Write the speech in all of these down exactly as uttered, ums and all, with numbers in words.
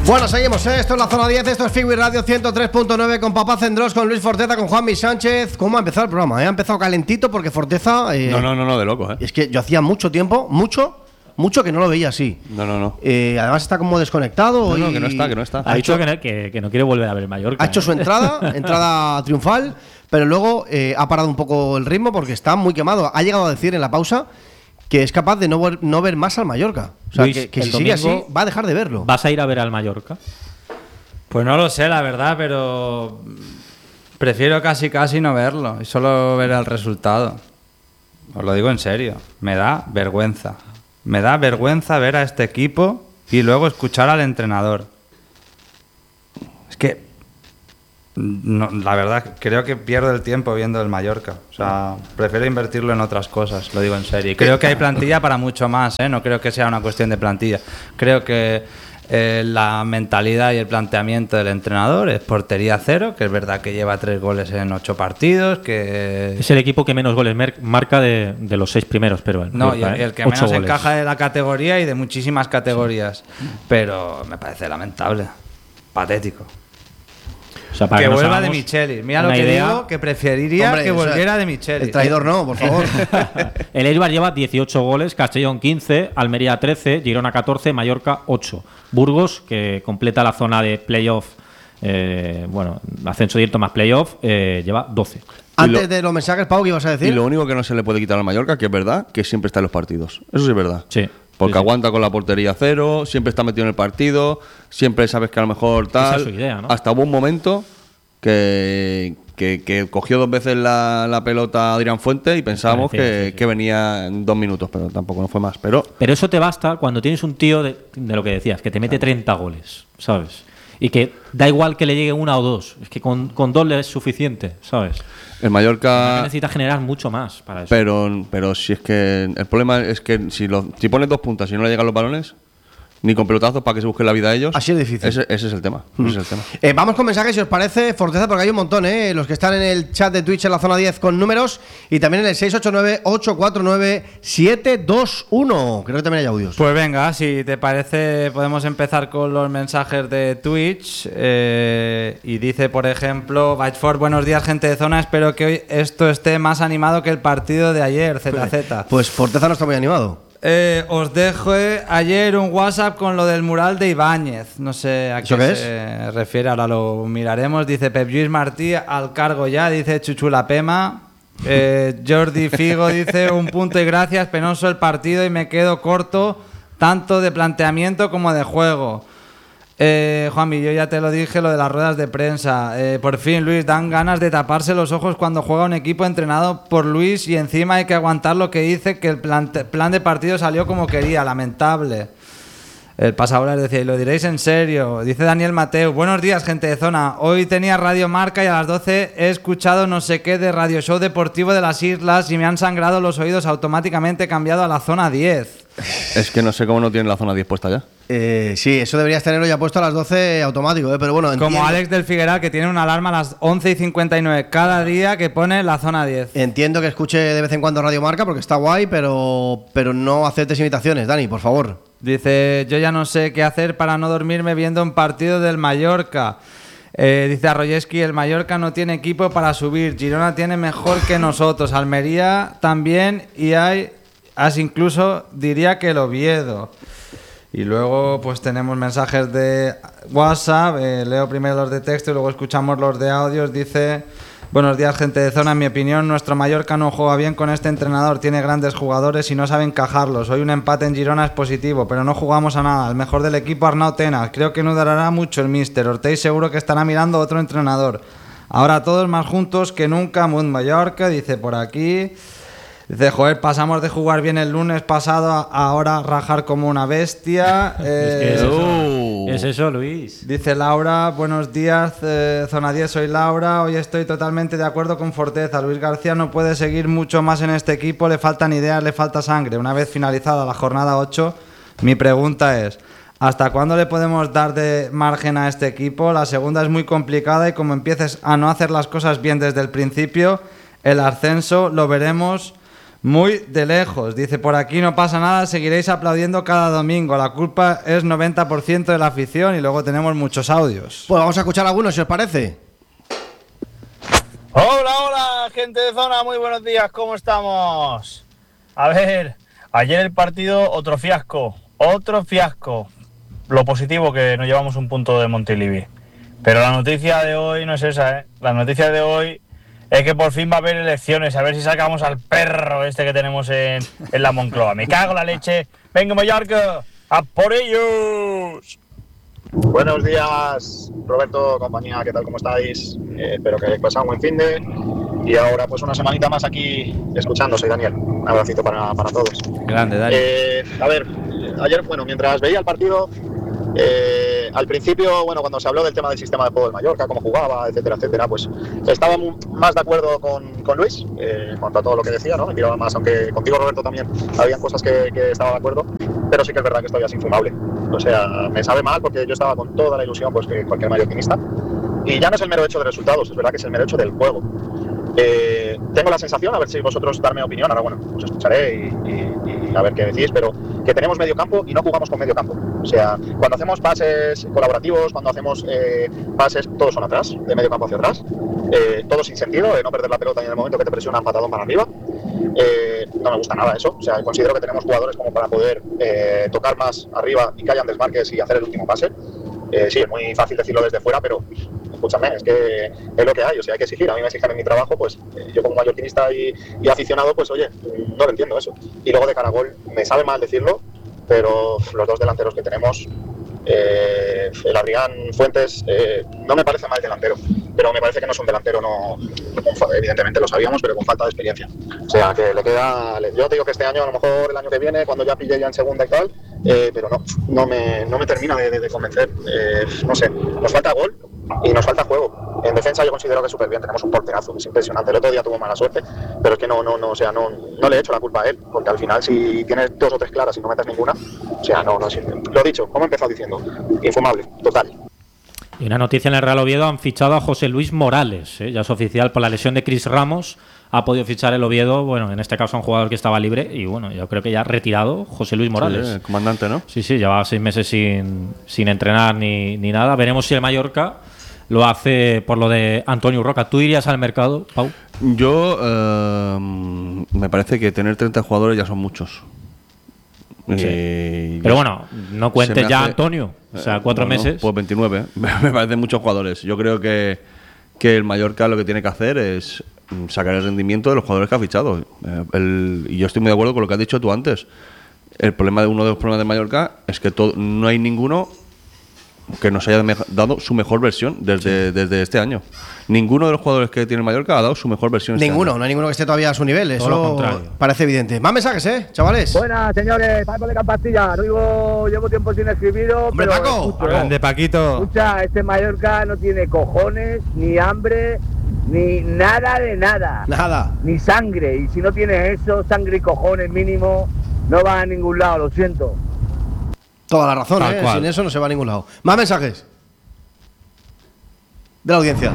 Bueno, seguimos, ¿eh? Esto es la zona diez, esto es Figui Radio ciento tres punto nueve con Papá Cendrós, con Luis Forteza, con Juanmi Sánchez. ¿Cómo ha empezado el programa? ¿Eh? Ha empezado calentito porque Forteza... Eh, no, no, no, no, de loco, ¿eh? Es que yo hacía mucho tiempo, mucho, mucho que no lo veía así. No, no, no. Eh, además está como desconectado. No, no, y... que no está, que no está. Ha, ha dicho que no, que, que no quiere volver a ver Mallorca. Ha hecho ¿eh? su entrada, entrada triunfal, pero luego eh, ha parado un poco el ritmo porque está muy quemado. Ha llegado a decir en la pausa que es capaz de no ver, no ver más al Mallorca. O sea, Luis, que, que si domingo sigue así, va a dejar de verlo. ¿Vas a ir a ver al Mallorca? Pues no lo sé, la verdad, pero prefiero casi casi no verlo y solo ver el resultado. Os lo digo en serio, me da vergüenza. Me da vergüenza ver a este equipo y luego escuchar al entrenador. Es que, no, la verdad, creo que pierdo el tiempo viendo el Mallorca. O sea, prefiero invertirlo en otras cosas, lo digo en serio. Y creo que hay plantilla para mucho más, ¿eh? No creo que sea una cuestión de plantilla. Creo que Eh, la mentalidad y el planteamiento del entrenador es portería cero, que es verdad que lleva tres goles en ocho partidos, que es el equipo que menos goles marca de, de los seis primeros, pero el, no, y el, el que menos goles. encaja de la categoría y de muchísimas categorías, sí. Pero me parece lamentable, patético. O sea, para que que vuelva de Michelis. Mira lo que idea, digo, que preferiría hombre, que volviera o sea, de Michelis. El traidor no, por favor. El Eibar lleva dieciocho goles, Castellón quince, Almería trece, Girona catorce, Mallorca ocho. Burgos, que completa la zona de playoff, eh, bueno, ascenso directo más playoff, eh, lleva doce. Antes lo, de los mensajes, Pau, ¿qué ibas a decir? Y lo único que no se le puede quitar al Mallorca, que es verdad, que siempre está en los partidos. Eso sí es verdad. Sí. Porque sí, sí. aguanta con la portería cero, siempre está metido en el partido, siempre sabes que a lo mejor tal. Esa es su idea, ¿no? Hasta hubo un momento que, que, que cogió dos veces la, la pelota Adrián Fuentes y pensábamos Parecía, que, sí, sí. que venía en dos minutos, pero tampoco no fue más. Pero Pero eso te basta cuando tienes un tío de, de lo que decías, que te mete treinta goles, ¿sabes? Y que da igual que le llegue una o dos, es que con, con dos le es suficiente, ¿sabes? el Mallorca... Necesita generar mucho más para eso. Pero, pero si es que el problema es que si, lo, si pones dos puntas y no le llegan los balones, ni con pelotazos para que se busquen la vida a ellos. Así es difícil. Ese, ese es el tema. Mm. Ese es el tema. Eh, vamos con mensajes, si os parece, Forteza, porque hay un montón, ¿eh? Los que están en el chat de Twitch en la zona diez con números y también en el seis ocho nueve, ocho cuatro nueve, siete dos uno. Creo que también hay audios. Pues venga, si te parece, podemos empezar con los mensajes de Twitch. Eh, y dice, por ejemplo, Byteford, buenos días, gente de zona. Espero que hoy esto esté más animado que el partido de ayer, Z Z. Pues Forteza no está muy animado. Eh, os dejo eh, ayer un WhatsApp con lo del mural de Ibáñez. No sé a qué, qué se es? refiere, ahora lo miraremos. Dice Pep Lluís Martí, al cargo ya, dice Chuchula Pema. Eh, Jordi Figo dice, un punto y gracias, penoso el partido y me quedo corto tanto de planteamiento como de juego. Eh, Juanmi, yo ya te lo dije, lo de las ruedas de prensa. Eh, por fin, Luis, dan ganas de taparse los ojos cuando juega un equipo entrenado por Luis y encima hay que aguantar lo que dice, que el plan, plan de partido salió como quería, lamentable. El pasabolas decía, y lo diréis en serio. Dice Daniel Mateu, buenos días, gente de zona. Hoy tenía Radio Marca y a las doce he escuchado no sé qué de Radio Show Deportivo de las Islas y me han sangrado los oídos, automáticamente he cambiado a la zona diez. Es que no sé cómo no tiene la zona diez puesta ya. Eh, sí, eso deberías tenerlo ya puesto a las doce automático, ¿eh? Pero bueno, entiendo, Como Alex del Figueral, que tiene una alarma a las once y cincuenta y nueve cada día que pone la zona diez. entiendo que escuche de vez en cuando Radio Marca porque está guay, pero, pero no aceptes imitaciones, Dani, por favor. Dice, yo ya no sé qué hacer para no dormirme viendo un partido del Mallorca. Eh, dice Arroyeski, el Mallorca no tiene equipo para subir, Girona tiene mejor que nosotros, Almería también y hay, así incluso diría que el Oviedo. Y luego pues tenemos mensajes de WhatsApp, eh, leo primero los de texto y luego escuchamos los de audios. Dice, buenos días, gente de zona, en mi opinión nuestro Mallorca no juega bien con este entrenador, tiene grandes jugadores y no sabe encajarlos. Hoy un empate en Girona es positivo, pero no jugamos a nada. El mejor del equipo, Arnau Tenas, creo que no durará mucho el míster. Ortiz seguro que estará mirando a otro entrenador. Ahora todos más juntos que nunca, Mund Mallorca, dice por aquí. Dice, joder, pasamos de jugar bien el lunes pasado a ahora rajar como una bestia. Eh, es, que es, eso, Uh. es eso, Luis. Dice Laura, buenos días, eh, Zona diez, soy Laura. Hoy estoy totalmente de acuerdo con Forteza. Luis García no puede seguir mucho más en este equipo, le faltan ideas, le falta sangre. Una vez finalizada la jornada ocho, mi pregunta es, ¿hasta cuándo le podemos dar de margen a este equipo? La segunda es muy complicada y como empieces a no hacer las cosas bien desde el principio, el ascenso lo veremos Muy de lejos. Dice, por aquí no pasa nada, seguiréis aplaudiendo cada domingo. La culpa es noventa por ciento de la afición y luego tenemos muchos audios. Pues vamos a escuchar algunos, si os parece. Hola, hola, gente de zona, muy buenos días, ¿cómo estamos? A ver, ayer el partido, otro fiasco, otro fiasco. Lo positivo que nos llevamos un punto de Montilivi. Pero la noticia de hoy no es esa, ¿eh? La noticia de hoy es que por fin va a haber elecciones, a ver si sacamos al perro este que tenemos en, en la Moncloa. Me cago en la leche. Venga, Mallorca, ¡a por ellos! Buenos días, Roberto, compañía, ¿qué tal? ¿Cómo estáis? Eh, espero que hayáis pasado un buen fin de... Y ahora pues una semanita más aquí escuchando. Soy Daniel. Un abracito para, para todos. Grande, Daniel. Eh, a ver, ayer, bueno, mientras veía el partido... Eh, al principio, bueno, cuando se habló del tema del sistema de juego del Mallorca, cómo jugaba, etcétera, etcétera, pues estaba muy, más de acuerdo con, con Luis, eh, en cuanto a todo lo que decía, ¿no? Me tiraba más, aunque contigo, Roberto, también habían cosas que, que estaba de acuerdo, pero sí que es verdad que esto ya es infumable. O sea, me sabe mal porque yo estaba con toda la ilusión, pues que cualquier mallorquinista, y ya no es el mero hecho de resultados, es verdad que es el mero hecho del juego. Eh, tengo la sensación, a ver si vosotros darme opinión, ahora bueno, os escucharé y, y, y a ver qué decís, pero que tenemos medio campo y no jugamos con medio campo. O sea, cuando hacemos pases colaborativos, cuando hacemos eh, pases, todos son atrás, de medio campo hacia atrás, eh, todo sin sentido, de no perder la pelota en el momento que te presionan patadón para arriba. Eh, no me gusta nada eso, o sea, considero que tenemos jugadores como para poder eh, tocar más arriba y que hayan desmarques y hacer el último pase. Eh, sí, es muy fácil decirlo desde fuera, pero escúchame, es que es lo que hay, o sea, hay que exigir. A mí me exigen en mi trabajo, pues eh, yo como mallorquinista y, y aficionado, pues oye, no lo entiendo eso. Y luego de cara a gol, me sabe mal decirlo, pero los dos delanteros que tenemos, eh, el Adrián Fuentes, eh, no me parece mal delantero, pero me parece que no es un delantero, no, evidentemente lo sabíamos, pero con falta de experiencia. O sea, que le queda, yo te digo que este año, a lo mejor el año que viene, cuando ya pille ya en segunda y tal, eh, pero no, no me, no me termina de, de, de convencer. Eh, no sé, nos falta gol y nos falta juego. En defensa yo considero que súper bien, tenemos un porterazo, es impresionante. El otro día tuvo mala suerte, pero es que no, no, no, o sea, no, no le he hecho la culpa a él, porque al final si tienes dos o tres claras y no metes ninguna, o sea, no, no sirve. Lo dicho, como he empezado diciendo, infumable, total. Y una noticia en el Real Oviedo, han fichado a José Luis Morales, ¿eh? Ya es oficial, por la lesión de Chris Ramos ha podido fichar el Oviedo, bueno, en este caso a un jugador que estaba libre y bueno, yo creo que ya ha retirado José Luis Morales. Sí, el comandante, ¿no? Sí, sí, llevaba seis meses sin, sin entrenar ni, ni nada. Veremos si el Mallorca lo hace por lo de Antonio Roca. ¿Tú irías al mercado, Pau? Yo eh, me parece que tener treinta jugadores ya son muchos. Sí. Eh, Pero bueno, no cuentes ya hace, Antonio. O sea, cuatro bueno, meses. Pues veintinueve. Me parecen muchos jugadores. Yo creo que, que el Mallorca lo que tiene que hacer es sacar el rendimiento de los jugadores que ha fichado. Eh, el, y yo estoy muy de acuerdo con lo que has dicho tú antes. El problema de uno de los problemas de Mallorca es que todo, no hay ninguno que nos haya dado su mejor versión desde, sí. desde este año. Ninguno de los jugadores que tiene Mallorca ha dado su mejor versión. Ninguno, este no hay ninguno que esté todavía a su nivel. Eso lo contrario. Parece evidente. Más mensajes, ¿eh, chavales? Buenas, señores. Paco de Campastilla. No digo, llevo tiempo sin escribiros. Hombre, pero Paco. escucho. Grande, Paquito. Escucha, este Mallorca no tiene cojones, ni hambre, ni nada de nada. Nada. Ni sangre. Y si no tienes eso, sangre y cojones mínimo, no vas a ningún lado, lo siento. Toda la razón, Tal ¿eh? cual. Sin eso no se va a ningún lado. Más mensajes de la audiencia.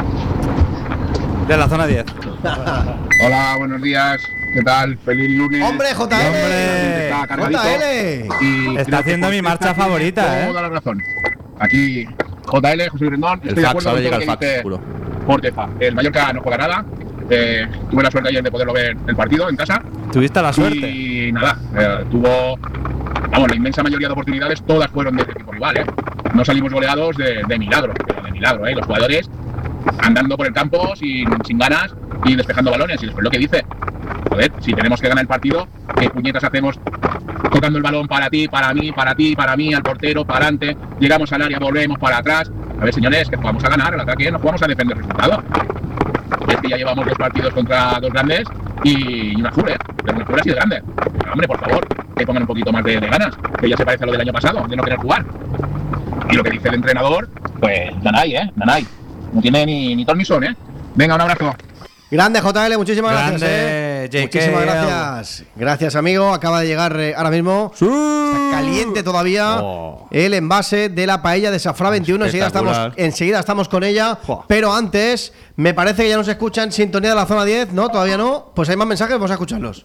De la zona diez. Hola, buenos días. ¿Qué tal? Feliz lunes. ¡Hombre, J L! ¡Hombre! Está cargadito. J L. Y Está creo haciendo que mi por marcha esta favorita, tiene ¿eh? Toda la razón. Aquí, J L, José Luis Rendón. El Estoy de fax, acuerdo ahora con llega todo el lo fax, que dice juro. Forteza. El Mallorca no juega nada. Eh, tuve la suerte ayer de poderlo ver el partido en casa. Tuviste la suerte. Y nada, eh, tuvo. Vamos, la inmensa mayoría de oportunidades, todas fueron del equipo rival, ¿eh? No salimos goleados de, de milagro, pero de milagro, ¿eh? Los jugadores andando por el campo sin, sin ganas y despejando balones. Y después lo que dice, joder, si tenemos que ganar el partido, ¿qué puñetas hacemos tocando el balón para ti, para mí, para ti, para mí, al portero, para adelante? Llegamos al área, volvemos para atrás. A ver, señores, que jugamos a ganar, al ataque no jugamos a defender el resultado. Es que ya llevamos dos partidos contra dos grandes y una jure, pero una jure así de grande. Pero, hombre, por favor, que pongan un poquito más de, de ganas, que ya se parece a lo del año pasado, de no querer jugar. Y lo que dice el entrenador, pues Nanay, ¿eh? Nanay. No tiene ni, ni ton ni son, ¿eh? Venga, un abrazo. Grande, J L, muchísimas Grande. gracias, ¿eh? Eh, J K Muchísimas gracias. Gracias, amigo. Acaba de llegar eh, ahora mismo. Está caliente todavía Oh. el envase de la paella de Safra veintiuno. Enseguida estamos, Espectacular. enseguida estamos con ella. Buah. Pero antes, me parece que ya nos escuchan sintonía de la zona diez. ¿No? ¿Todavía no? Pues hay más mensajes, vamos a escucharlos.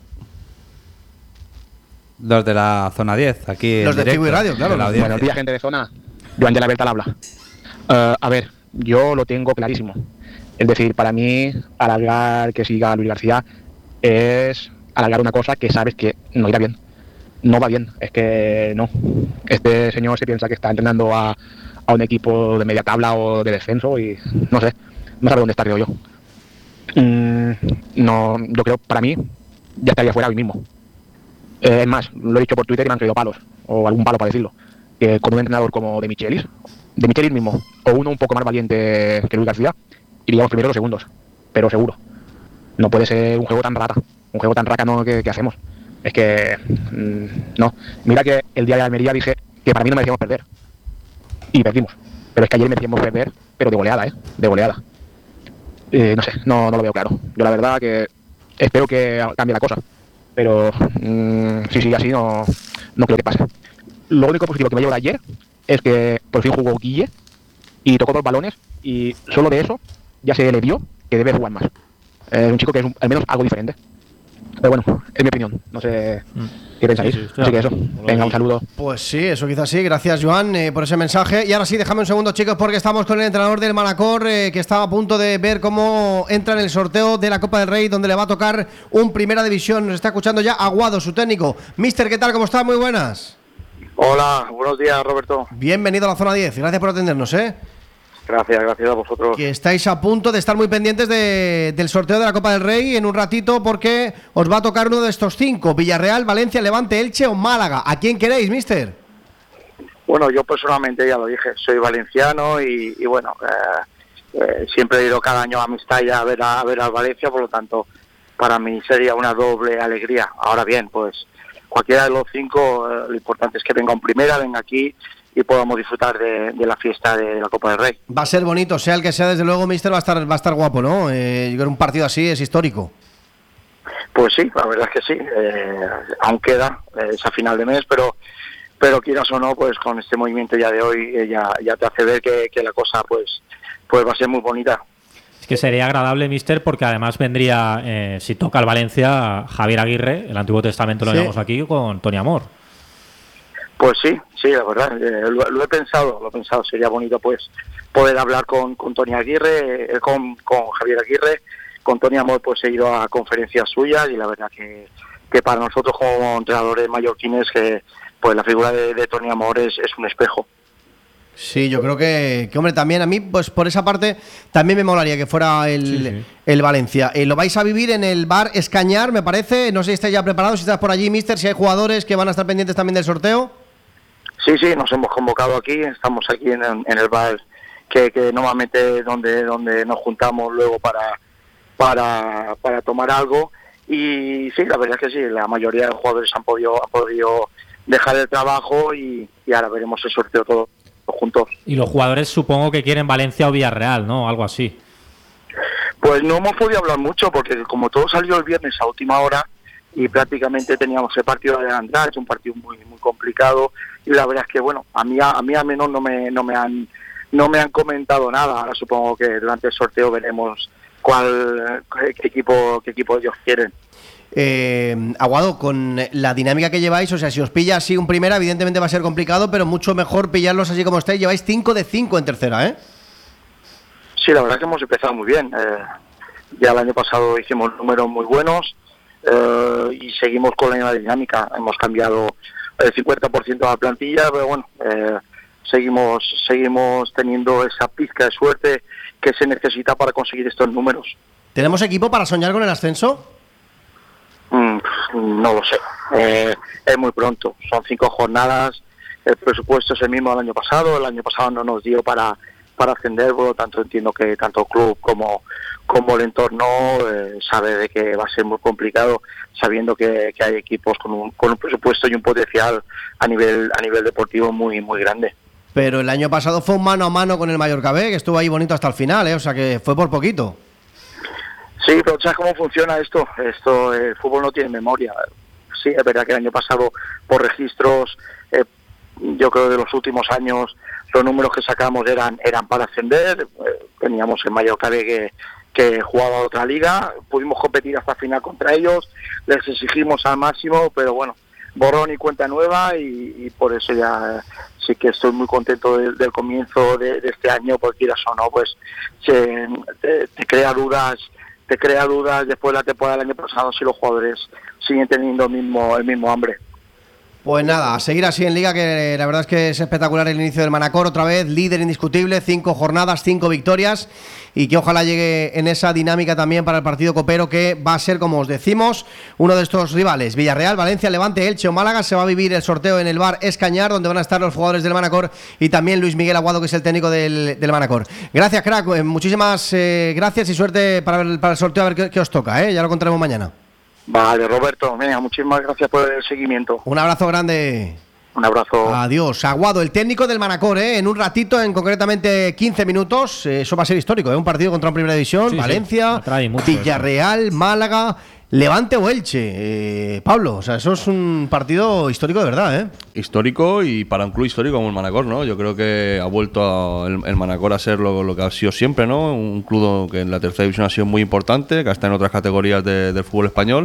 Los de la zona diez, aquí. Los en de directo, Figo y Radio, claro. de la audiencia. Buenos días, gente de zona. Joan de la Berta al habla. Eh, a ver, yo lo tengo clarísimo. Es decir, para mí, alargar que siga Luis García es alargar una cosa que sabes que no irá bien. No va bien, es que no. Este señor se piensa que está entrenando a, a un equipo de media tabla o de descenso y no sé, no sabe dónde está, creo yo. Mm, no, yo creo, para mí, ya estaría fuera hoy mismo. Eh, es más, lo he dicho por Twitter y me han caído palos, o algún palo para decirlo. Que con un entrenador como de Michelis, de Michelis mismo, o uno un poco más valiente que Luis García, iríamos primero los segundos, pero seguro. No puede ser un juego tan rata, un juego tan rácano que, que hacemos. Es que, mmm, no. Mira que el día de Almería dije que para mí no merecíamos perder. Y perdimos. Pero es que ayer merecíamos perder, pero de goleada, ¿eh? De goleada. Eh, no sé, no, no lo veo claro. Yo la verdad que espero que cambie la cosa. Pero mmm, si sigue así, no, no creo que pase. Lo único positivo que me llevo de ayer es que por fin jugó Guille y tocó dos balones y solo de eso ya se le vio que debe jugar más. Es un chico que es un, al menos algo diferente. Pero bueno, es mi opinión. No sé qué pensáis. Sí, sí, estoy Así que de eso. acuerdo. Venga, un saludo. Pues sí, eso quizás sí. Gracias, Joan, eh, por ese mensaje. Y ahora sí, déjame un segundo, chicos, porque estamos con el entrenador del Manacor, eh, que está a punto de ver cómo entra en el sorteo de la Copa del Rey, donde le va a tocar un Primera División. Nos está escuchando ya Aguado, su técnico. Mister, ¿qué tal? ¿Cómo está? Muy buenas. Hola, buenos días, Roberto. Bienvenido a la zona diez. Gracias por atendernos, ¿eh? Gracias, gracias a vosotros. Que estáis a punto de estar muy pendientes de, del sorteo de la Copa del Rey en un ratito, porque os va a tocar uno de estos cinco: Villarreal, Valencia, Levante, Elche o Málaga. ¿A quién queréis, mister? Bueno, yo personalmente ya lo dije, soy valenciano y, y bueno, eh, eh, siempre he ido cada año a Mestalla a ver a, a ver al Valencia, por lo tanto, para mí sería una doble alegría. Ahora bien, pues cualquiera de los cinco, eh, lo importante es que venga en primera, venga aquí y podamos disfrutar de, de la fiesta de la Copa del Rey. Va a ser bonito, sea el que sea, desde luego, mister, va a estar, va a estar guapo, ¿no? Eh, yo creo que un partido así es histórico. Pues sí, la verdad es que sí, eh, aún queda eh, esa final de mes, pero pero quieras o no, pues con este movimiento ya de hoy eh, ya, ya te hace ver que, que la cosa pues pues va a ser muy bonita. Es que sería agradable, mister, porque además vendría, eh, si toca el Valencia, Javier Aguirre, el Antiguo Testamento lo Sí. llamamos aquí, con Tony Amor. Pues sí, sí, la verdad, eh, lo, lo he pensado, lo he pensado, sería bonito pues poder hablar con, con Tony Aguirre, eh, con, con Javier Aguirre, con Tony Amor pues he ido a conferencias suyas y la verdad que, que para nosotros como entrenadores mallorquines que pues la figura de, de Tony Amor es, es un espejo. Sí, yo creo que, que, hombre, también a mí, pues por esa parte, también me molaría que fuera el, Sí, sí. el Valencia. Eh, lo vais a vivir en el bar Escañar, me parece. No sé si estáis ya preparados, si estás por allí, mister, si hay jugadores que van a estar pendientes también del sorteo. Sí, sí, nos hemos convocado aquí, estamos aquí en, en el bar que, que normalmente donde donde nos juntamos luego para, para para tomar algo y sí, la verdad es que sí, la mayoría de jugadores han podido han podido dejar el trabajo y, y ahora veremos el sorteo todos juntos. Y los jugadores supongo que quieren Valencia o Villarreal, ¿no? Algo así. Pues no hemos podido hablar mucho porque como todo salió el viernes a última hora y prácticamente teníamos el partido de András, es un partido muy muy complicado y la verdad es que bueno, a mí a, a mí al menos no me no me han no me han comentado nada. Ahora supongo que durante el sorteo veremos cuál qué, qué equipo qué equipo ellos quieren. Eh, Aguado, con la dinámica que lleváis, o sea, si os pilla así un primera, evidentemente va a ser complicado, pero mucho mejor pillarlos así como estáis. Lleváis cinco de cinco en tercera, ¿eh? Sí, la verdad que hemos empezado muy bien. Eh, ya el año pasado hicimos números muy buenos eh, y seguimos con la misma dinámica. Hemos cambiado el cincuenta por ciento de la plantilla, pero bueno, eh, seguimos seguimos teniendo esa pizca de suerte que se necesita para conseguir estos números. ¿Tenemos equipo para soñar con el ascenso? Mm, no lo sé. Eh, es muy pronto. Son cinco jornadas. El presupuesto es el mismo del año pasado. El año pasado no nos dio para para ascender, por lo tanto entiendo que tanto el club como como el entorno eh, sabe de que va a ser muy complicado, sabiendo que, que hay equipos con un, con un presupuesto y un potencial a nivel a nivel deportivo muy muy grande. Pero el año pasado fue un mano a mano con el Mallorca B, que estuvo ahí bonito hasta el final, ¿eh? O sea que fue por poquito. Sí, pero ¿sabes cómo funciona esto? Esto, el fútbol no tiene memoria. Sí, es verdad que el año pasado, por registros, eh, yo creo que de los últimos años, los números que sacamos eran eran para ascender. Eh, teníamos en Mallorca que, que jugaba a otra liga, pudimos competir hasta final contra ellos, les exigimos al máximo, pero bueno, borrón y cuenta nueva, y, y por eso ya sí que estoy muy contento de, del comienzo de, de este año, porque quieras o no, pues se, te, te crea dudas, te crea dudas después de la temporada del año pasado si los jugadores siguen teniendo el mismo, el mismo hambre. Pues nada, a seguir así en Liga, que la verdad es que es espectacular el inicio del Manacor, otra vez líder indiscutible, cinco jornadas, cinco victorias, y que ojalá llegue en esa dinámica también para el partido copero, que va a ser, como os decimos, uno de estos rivales. Villarreal, Valencia, Levante, Elche o Málaga. Se va a vivir el sorteo en el bar Escañar, donde van a estar los jugadores del Manacor y también Luis Miguel Aguado, que es el técnico del, del Manacor. Gracias, crack, muchísimas eh, gracias y suerte para el, para el sorteo, a ver qué, qué os toca, ¿eh? Ya lo contaremos mañana. Vale, Roberto, venga, muchísimas gracias por el seguimiento. Un abrazo grande. Un abrazo. Adiós. Aguado, el técnico del Manacor, ¿eh? En un ratito, en concretamente quince minutos. Eh, eso va a ser histórico, ¿eh? Un partido contra una primera división. Sí, Valencia, sí. Villarreal, eso. Málaga, Levante o Elche. Eh, Pablo, o sea, eso es un partido histórico de verdad, ¿eh? Histórico, y para un club histórico como el Manacor, ¿no? Yo creo que ha vuelto a el, el Manacor a ser lo, lo que ha sido siempre, ¿no? Un club que en la tercera división ha sido muy importante, que está en otras categorías de, del fútbol español,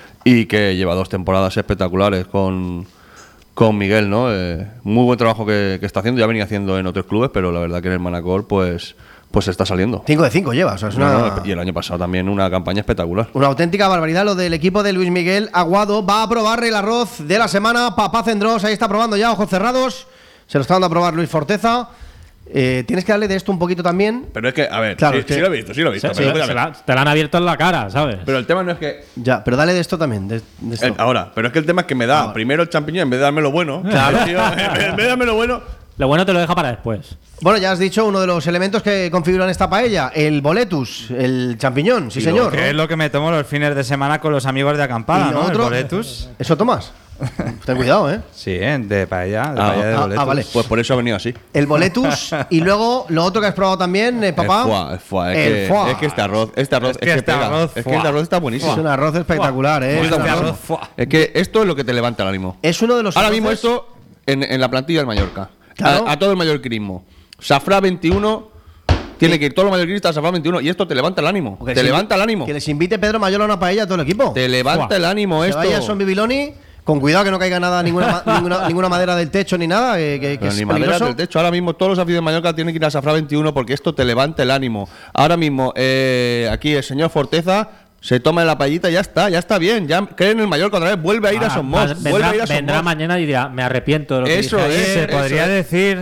y que lleva dos temporadas espectaculares con, con Miguel, ¿no? Eh, muy buen trabajo que, que está haciendo, ya venía haciendo en otros clubes, pero la verdad que en el Manacor, pues... pues está saliendo. cinco de cinco lleva, o sea, es no, una... no, y el año pasado también una campaña espectacular. Una auténtica barbaridad lo del equipo de Luis Miguel Aguado. Va a probar el arroz de la semana, Papá Cendrós, ahí está probando ya, ojos cerrados. Se lo está dando a probar Luis Forteza. Eh, tienes que darle de esto un poquito también. Pero es que, a ver, claro, sí, es que... sí lo he visto, sí lo he visto. Sí, pero se la, te la han abierto en la cara, ¿sabes? Pero el tema no es que... Ya, pero dale de esto también, de, de esto. Eh, ahora, pero es que el tema es que me da ahora. primero el champiñón en vez de darme lo bueno. Claro. Tío, en vez de darme lo bueno... Lo bueno te lo deja para después. Bueno, ya has dicho uno de los elementos que configuran esta paella, el boletus, el champiñón, sí, señor. Que ¿no? es lo que me tomo los fines de semana con los amigos de acampada, ¿no? Otro? El boletus. ¿Eso tomas? Ten cuidado, ¿eh? Sí, de paella, de ah, paella de ah, boletus. Ah, vale. Pues por eso ha venido así. El boletus y luego lo otro que has probado también, eh, papá. El foie, el foie. Es, el que, foie. es que este arroz, este arroz, es que, es que este pega. arroz, es que este arroz está buenísimo. Es un arroz espectacular, ¿eh? Es, un arroz, es que esto es lo que te levanta el ánimo. Es uno de los Ahora arroces... mismo esto en, en la plantilla del Mallorca. Claro. A, a todo el mallorquinismo. Safra veintiuno, tiene que ir todos los mallorquinistas a Safra veintiuno, y esto te levanta el ánimo. Porque te si, levanta el ánimo. Que les invite Pedro Mayola a una paella a todo el equipo. Te levanta Fua. el ánimo que esto. vaya Son Bibiloni, con cuidado que no caiga nada, ninguna, ninguna, ninguna madera del techo ni nada. Que, que, que es ni madera del techo. Ahora mismo todos los aficionados de Mallorca tienen que ir a Safra veintiuno porque esto te levanta el ánimo. Ahora mismo, eh, aquí el señor Forteza se toma la paellita y ya está, ya está bien. Ya cree en el Mallorca otra vez, vuelve a ir ah, a Son Mos. Vendrá, vuelve a ir a Son vendrá Mos. mañana y dirá, me arrepiento de lo que eso dije es, Se eso podría es. decir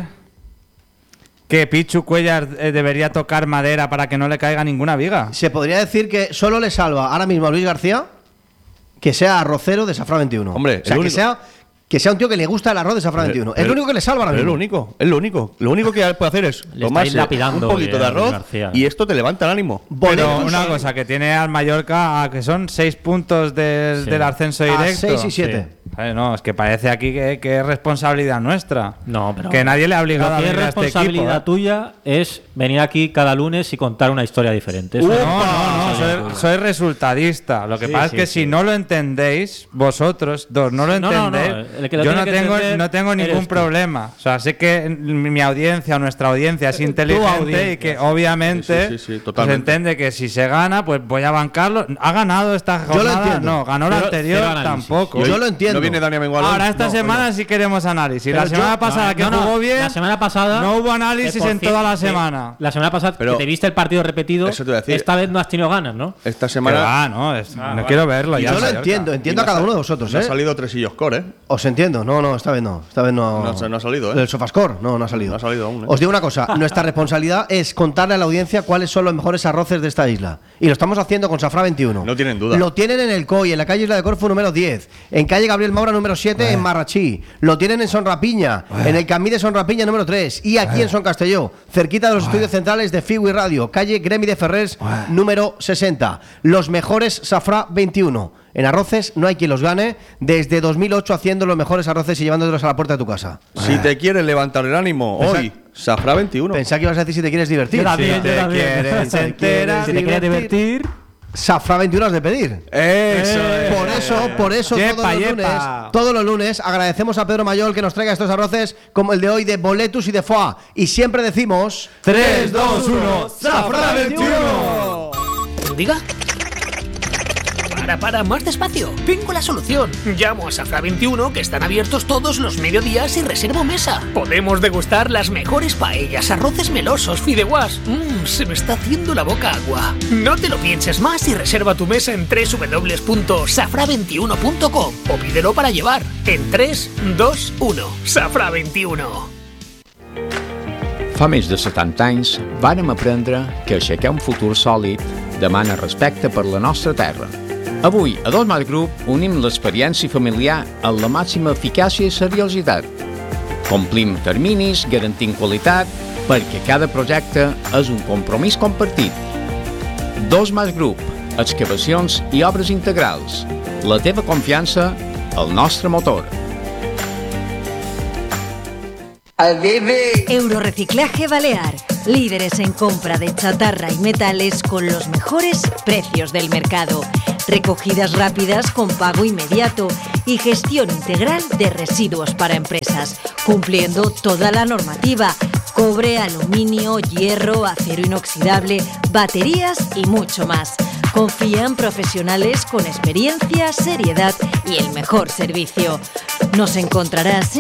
que Pichu Cuellar eh, debería tocar madera para que no le caiga ninguna viga. Se podría decir que solo le salva ahora mismo a Luis García que sea arrocero de Safra veintiuno. Hombre, o sea, que sea, que sea un tío que le gusta el arroz de Safra veintiuno. Es lo único que le salva ahora mismo. Es lo único, es lo único. Lo único que puede hacer es le tomarse un poquito de arroz y esto te levanta el ánimo. Pero una cosa, que tiene al Mallorca, que son seis puntos del, sí. del ascenso directo. A seis y siete. Sí. No, es que parece aquí que, que es responsabilidad nuestra. No, pero que nadie le ha obligado a venir a este equipo. La responsabilidad tuya es venir aquí cada lunes y contar una historia diferente. Uh, no, no, no, soy, soy resultadista. Lo que sí, pasa sí, es que sí. si no lo entendéis, vosotros dos no lo entendéis, no, no, no. yo no tengo, no tengo ningún problema. O sea, sé que mi audiencia, nuestra audiencia es inteligente audiencia. y que obviamente sí, sí, sí, sí, pues entiende que si se gana, pues voy a bancarlo. ¿Ha ganado esta jornada? No, ganó la anterior tampoco. Yo lo entiendo. No viene Dani Amengualón. Ahora esta no, semana no. sí queremos análisis. Pero la semana yo, pasada no, que no, jugó bien, la semana pasada no hubo análisis en toda la semana. La semana pasada pero que te viste el partido repetido. Eso te voy a decir. Esta vez no has tenido ganas, ¿no? Esta semana. Ah, no, es, ah, no vale. quiero verlo. Ya yo lo entiendo, entiendo a cada uno de vosotros. No ¿eh? ha salido tresillos core, ¿eh? Os entiendo. No, no, esta vez no. Esta vez no. No, no ha salido, ¿eh? El Sofascore, no, no ha salido. No ha salido aún. ¿eh? Os digo una cosa. Nuestra responsabilidad es contarle a la audiencia cuáles son los mejores arroces de esta isla. Y lo estamos haciendo con Safra veintiuno. No tienen duda. Lo tienen en el C O I, en la calle Isla de Corfú número diez. En calle Gabriel Maura número siete, en Marrachí. Lo tienen en Son Rapiña, en el Camí de Son Rapiña número tres. Y aquí en Son Castelló, cerquita de los estudios centrales de Fiwi Radio, calle Gremi de Ferrers número sesenta. Los mejores Safra veintiuno. En arroces no hay quien los gane. Desde dos mil ocho haciendo los mejores arroces y llevándolos a la puerta de tu casa. Si te quieres levantar el ánimo Pensá, hoy, Safra veintiuno. Pensá que ibas a decir si te quieres divertir. Yo también, si yo te también. Quieres, si te quieres divertir. Safra veintiuno has de pedir. Eso Eh, por eso, por eso Yepa, todos los yepa. lunes, todos los lunes agradecemos a Pedro Mayol que nos traiga estos arroces como el de hoy de boletus y de foie. Y siempre decimos tres, dos, uno, Safra veintiuno. ¿Diga? Para, para, más despacio. Tengo la solución. Llamo a Safra veintiuno, que están abiertos todos los mediodías y reservo mesa. Podemos degustar las mejores paellas, arroces melosos, fideuás. Mmm, se me está haciendo la boca agua. No te lo pienses más y reserva tu mesa en doble u doble u doble u punto safra veintiuno punto com o pídelo para llevar en tres, dos, uno. Safra veintiuno. Fa més de setanta anys vàrem aprendre que aixecar un futur sòlid demana respecte per la nostra terra. Avui, a Dos Mas Group, unim l'experiència familiar amb la màxima eficàcia i seriositat. Complim terminis, garantint qualitat, perquè cada projecte és un compromís compartit. Dos Mas Group, excavacions i obres integrals. La teva confiança, el nostre motor. Eurorreciclaje Balear, líderes en compra de chatarra y metales con los mejores precios del mercado, recogidas rápidas con pago inmediato y gestión integral de residuos para empresas, cumpliendo toda la normativa: cobre, aluminio, hierro, acero inoxidable, baterías y mucho más. Confía en profesionales con experiencia, seriedad y el mejor servicio. Nos encontrarás